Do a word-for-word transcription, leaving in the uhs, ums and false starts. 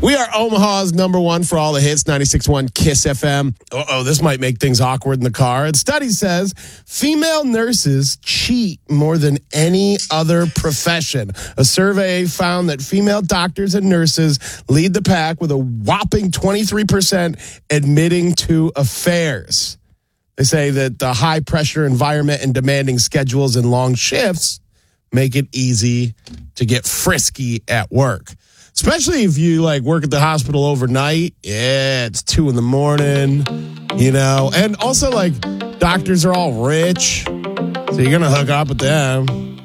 We are Omaha's number one for all the hits, ninety-six point one KISS F M. Uh-oh, this might make things awkward in the car. A study says female nurses cheat more than any other profession. A survey found that female doctors and nurses lead the pack with a whopping twenty-three percent admitting to affairs. They say that the high-pressure environment and demanding schedules and long shifts make it easy to get frisky at work. Especially if you like work at the hospital overnight. Yeah, it's two in the morning, you know. And also, like, doctors are all rich, so you're going to hook up with them.